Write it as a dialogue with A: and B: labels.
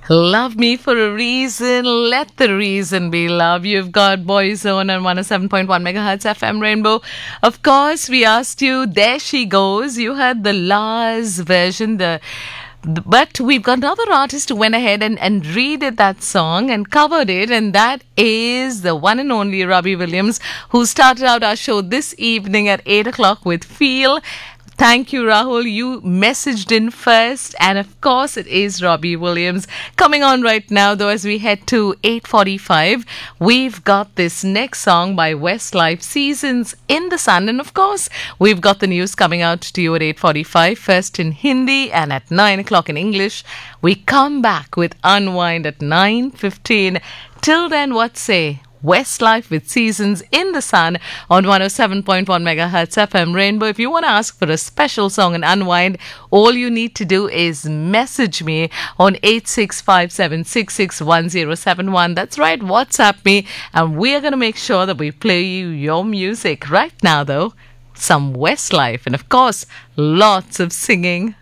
A: Love me for a reason. Let the reason be love. You've got Boyzone on 107.1 megahertz FM Rainbow. Of course, we asked you, There She Goes. You heard the Lars version, but we've got another artist who went ahead and redid that song and covered it, and that is the one and only Robbie Williams, who started out our show this evening at 8 o'clock with Feel. Thank you, Rahul. You messaged in first. And of course, it is Robbie Williams. Coming on right now, though, as we head to 8:45, we've got this next song by Westlife, Seasons in the Sun. And of course, we've got the news coming out to you at 8:45, first in Hindi and at 9 o'clock in English. We come back with Unwind at 9:15. Till then, what say? Westlife with Seasons in the Sun on 107.1 megahertz FM Rainbow. If you want to ask for a special song and unwind, all you need to do is message me on 8657661071. That's right, WhatsApp me, and we're going to make sure that we play you your music. Right now, though, some Westlife, and of course, lots of singing.